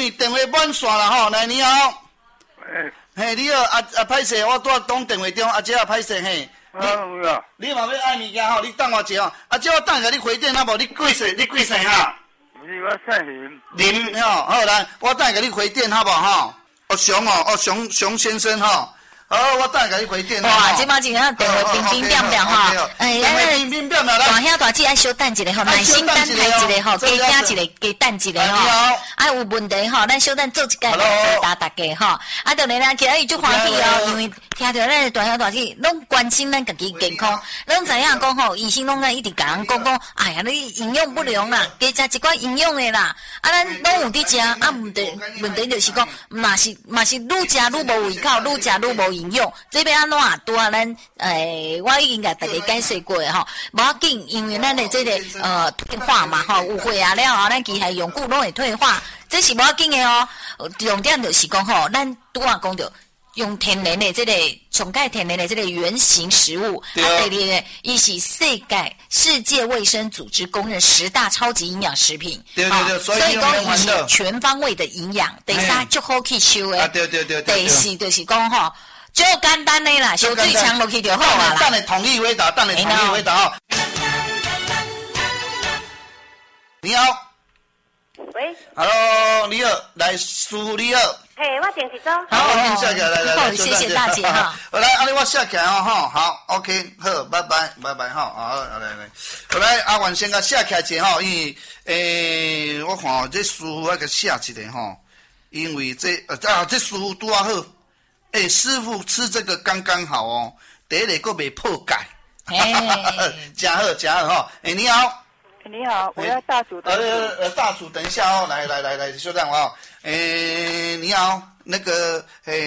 为电话满线啦吼，来你好。嘿，你好，歹势，我在电话中，姐歹势嘿。你嘛要爱物件吼，你等我一下吼，姐我等下你回电好无？你几岁哈？ 不是我姓林吼，好来，我等下你回电好无吼？熊先生吼。好，我等下给你回电。 哇，即马真啊，电话冰冰冰冰吼， 冰冰冰啦。 大兄大姐爱稍等一下吼，耐心等待一下吼，加等一个，加等一下吼。啊，有问题吼，咱稍等做一个回答大家吼。啊，当然啦，今日就欢喜哦，因为听到咱大兄大姐拢关心咱家己健康，拢知影讲吼，医生拢在一直甲人讲，哎呀，你营养不良啦，加食一寡营养的啦。啊，咱拢有伫食，啊，问题就是讲，嘛是愈食愈无胃口，愈食愈无营养，这要安怎拄啊？咱我已经甲大家解释过吼，无要紧，因为咱的这个退化嘛吼，有血压了后，咱其他用久拢会退化，这是无要紧的哦。重点就是讲吼，咱拄啊讲着用天然的这个上盖天然的这个原型食物，啊，第二个，伊是世界卫生组织公认10大超级营养食品， 对， 所以讲伊是全方位的营养，第三足好去收的， 对， 第四就是讲吼。就简单的啦，小水强落去就好啦。 等你统一回答，哦。你好。 喂。 Hello， 你好，来苏你好。 嘿，我电视中。 好，我先下起来，来， 谢谢大姐哈。 来，阿你我下起来哦，哈，好 ，OK， 好，拜拜哈，好，来，来，阿元先甲下起来者吼，因为我看这师傅我甲写一个吼，因为这师傅拄啊好。师傅吃这个刚刚好哦，第一个还没破钙，真好哈。你好， 你好，我要大厨的。 大厨等一下哦，来，稍等哦。你好，那个